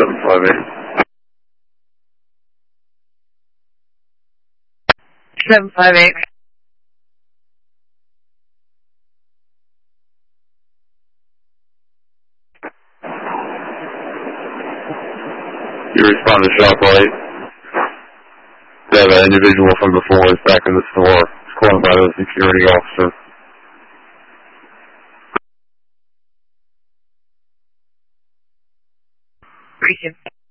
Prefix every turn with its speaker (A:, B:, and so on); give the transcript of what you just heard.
A: 758.
B: 758.
A: You respond to shop light. That individual from before is back in the store. It's called by the security officer.
B: Appreciate it.